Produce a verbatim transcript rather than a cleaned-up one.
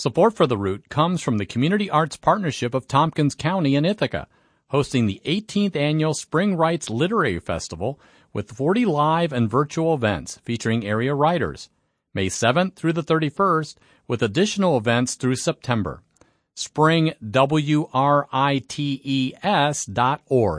Support for The Root comes from the Community Arts Partnership of Tompkins County in Ithaca, hosting the eighteenth Annual Spring Writes Literary Festival with forty live and virtual events featuring area writers, May seventh through the thirty-first, with additional events through September. spring writes dot org